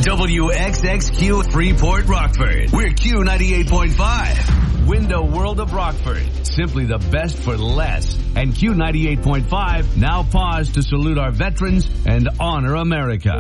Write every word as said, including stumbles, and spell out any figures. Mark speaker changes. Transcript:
Speaker 1: W X X Q Freeport Rockford. We're Q ninety-eight point five. Window World of Rockford. Simply the best for less. And Q ninety-eight point five now pause to salute our veterans and honor America.